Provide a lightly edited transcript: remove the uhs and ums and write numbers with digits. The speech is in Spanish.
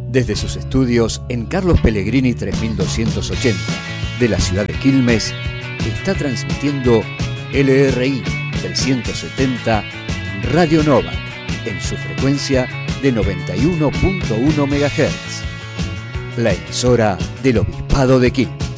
Desde sus estudios en Carlos Pellegrini 3280 de la ciudad de Quilmes, está transmitiendo LRI 370 Radio Nova en su frecuencia de 91.1 MHz, la emisora del Obispado de Quilmes.